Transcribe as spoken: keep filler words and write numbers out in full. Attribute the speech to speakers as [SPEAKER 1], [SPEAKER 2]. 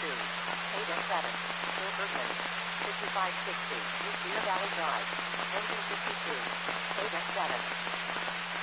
[SPEAKER 1] two, eight S seven, Bill Bergman, fifty-five sixty, East Deer Valley Drive, engine